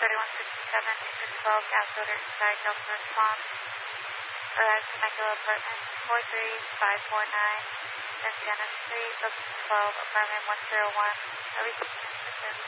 3167, 12, gas odor inside, Delta response. Arrives to Temecula Apartment 43549, Encina Street, Ocean 12, Apartment 101. Everything is